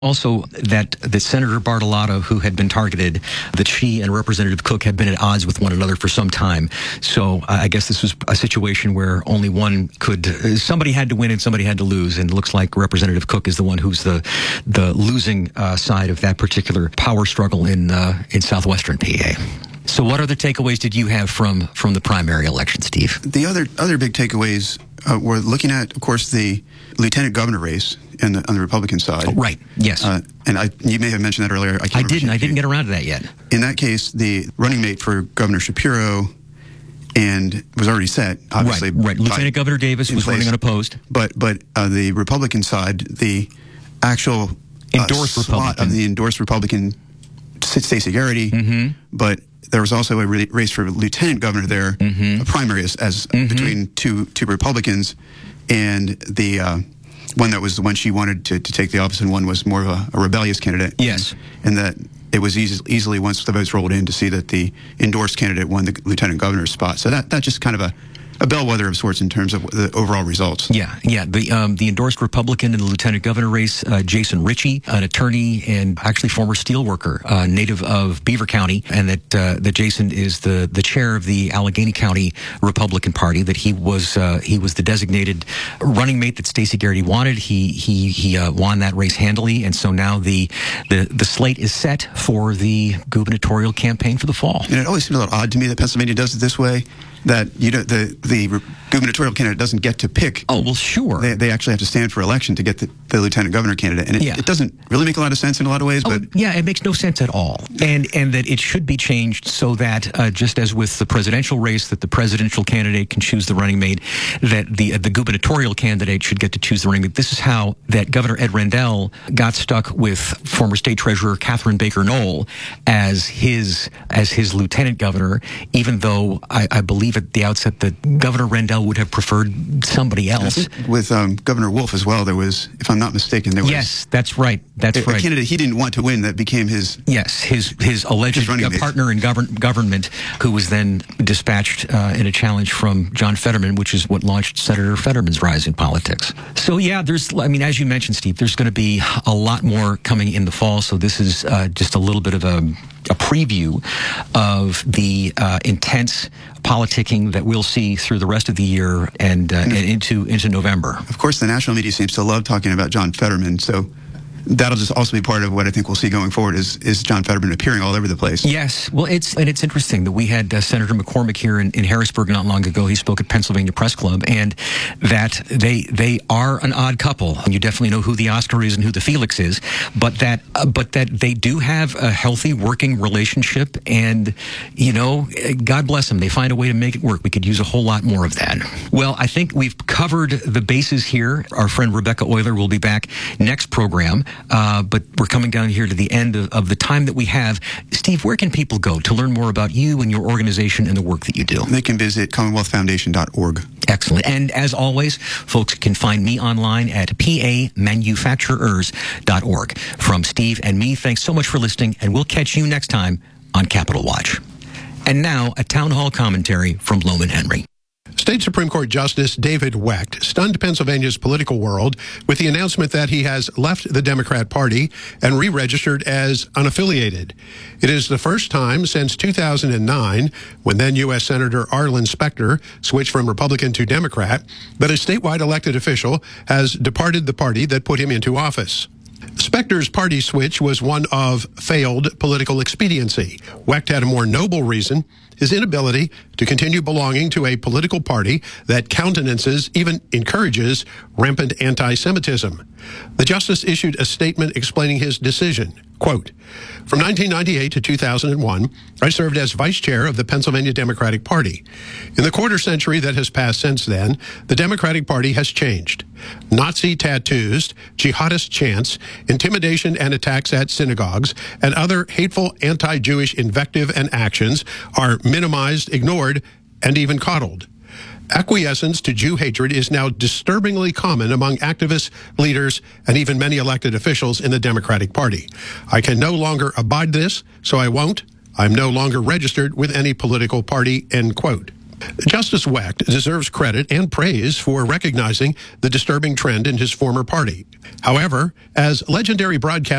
Also, that Senator Bartolotto, who had been targeted, that she and Representative Cook had been at odds with one another for some time. So I guess this was a situation where only somebody had to win and somebody had to lose. And it looks like Representative Cook is the one who's the losing side of that particular power struggle in southwestern PA. So what other takeaways did you have from the primary election, Steve? The other big takeaways were looking at, of course, the lieutenant governor race on the Republican side. Oh, right. Yes. And you may have mentioned that earlier. I didn't get around to that yet. In that case, the running mate for Governor Shapiro was already set, obviously. Right. Lieutenant Governor Davis was running unopposed. But the Republican side, the actual endorsed slot of the endorsed Republican, Stacey Garrity. Mm-hmm. But there was also a race for lieutenant governor there, a primary as between two Republicans, and the one that was the one she wanted to take the office, and one was more of a rebellious candidate. Yes. And that it was easily, once the votes rolled in, to see that the endorsed candidate won the lieutenant governor's spot. So that just kind of a bellwether of sorts in terms of the overall results. Yeah. The endorsed Republican in the lieutenant governor race, Jason Ritchie, an attorney and actually former steelworker, native of Beaver County, and that Jason is the chair of the Allegheny County Republican Party. That he was the designated running mate that Stacey Garrity wanted. He won that race handily, and so now the slate is set for the gubernatorial campaign for the fall. And it always seems a little odd to me that Pennsylvania does it this way. That the gubernatorial candidate doesn't get to pick. Oh, well, sure. They actually have to stand for election to get the lieutenant governor candidate. And it doesn't really make a lot of sense in a lot of ways. But yeah, it makes no sense at all. And that it should be changed so that, just as with the presidential race, that the presidential candidate can choose the running mate, that the gubernatorial candidate should get to choose the running mate. This is how that Governor Ed Rendell got stuck with former state treasurer Catherine Baker Knoll as his lieutenant governor, even though I believe at the outset that Governor Rendell would have preferred somebody else. With Governor Wolf as well, there was, if I'm not mistaken, there was... Yes, that's right. That's a candidate he didn't want to win that became his... Yes, his alleged partner in government, who was then dispatched in a challenge from John Fetterman, which is what launched Senator Fetterman's rise in politics. So yeah, as you mentioned, Steve, there's going to be a lot more coming in the fall, so this is just a little bit of a preview of the intense politicking that we'll see through the rest of the year and into November. Of course, the national media seems to love talking about John Fetterman, so that'll just also be part of what I think we'll see going forward is John Fetterman appearing all over the place. Yes. Well, it's interesting that we had Senator McCormick here in Harrisburg not long ago. He spoke at Pennsylvania Press Club, and that they are an odd couple. You definitely know who the Oscar is and who the Felix is, but that they do have a healthy working relationship, and God bless them. They find a way to make it work. We could use a whole lot more of that. Well, I think we've covered the bases here. Our friend Rebecca Euler will be back next program. But we're coming down here to the end of the time that we have. Steve, where can people go to learn more about you and your organization and the work that you do? They can visit CommonwealthFoundation.org. Excellent. And as always, folks can find me online at pamanufacturers.org. From Steve and me, thanks so much for listening, and we'll catch you next time on Capitol Watch. And now, a town hall commentary from Lowman Henry. State Supreme Court Justice David Wecht stunned Pennsylvania's political world with the announcement that he has left the Democrat Party and re-registered as unaffiliated. It is the first time since 2009, when then U.S. Senator Arlen Specter switched from Republican to Democrat, that a statewide elected official has departed the party that put him into office. Specter's party switch was one of failed political expediency. Wecht had a more noble reason: his inability to continue belonging to a political party that countenances, even encourages, rampant anti-Semitism. The justice issued a statement explaining his decision. Quote, "From 1998 to 2001, I served as vice chair of the Pennsylvania Democratic Party. In the quarter century that has passed since then, the Democratic Party has changed. Nazi tattoos, jihadist chants, intimidation and attacks at synagogues, and other hateful anti-Jewish invective and actions are minimized, ignored, and even coddled. Acquiescence to Jew hatred is now disturbingly common among activists, leaders, and even many elected officials in the Democratic Party. I can no longer abide this, so I won't. I'm no longer registered with any political party," end quote. Justice Wecht deserves credit and praise for recognizing the disturbing trend in his former party. However, as legendary broadcaster